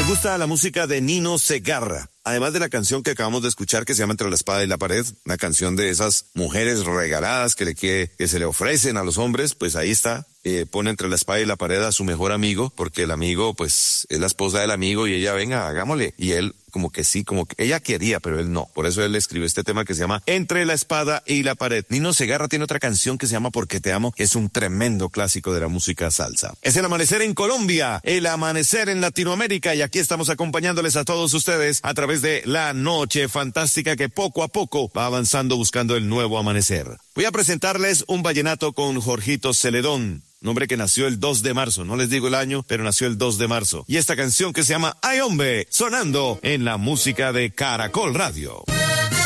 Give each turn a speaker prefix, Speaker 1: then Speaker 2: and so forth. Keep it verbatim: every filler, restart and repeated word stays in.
Speaker 1: gusta la música de Nino Segarra. Además de la canción que acabamos de escuchar que se llama Entre la espada y la pared, una canción de esas mujeres regaladas que, le, que, que se le ofrecen a los hombres, pues ahí está. Eh, pone entre la espada y la pared a su mejor amigo, porque el amigo, pues, es la esposa del amigo y ella, venga, hagámosle. Y él, como que sí, como que ella quería, pero él no. Por eso él escribió este tema que se llama Entre la espada y la pared. Nino Segarra tiene otra canción que se llama Porque te amo, que es un tremendo clásico de la música salsa. Es el amanecer en Colombia, el amanecer en Latinoamérica, y aquí estamos acompañándoles a todos ustedes a través de la noche fantástica que poco a poco va avanzando buscando el nuevo amanecer. Voy a presentarles un vallenato con Jorgito Celedón. Un hombre que nació el dos de marzo, no les digo el año, pero nació el dos de marzo. Y esta canción que se llama Ay Hombre, sonando en la música de Caracol Radio.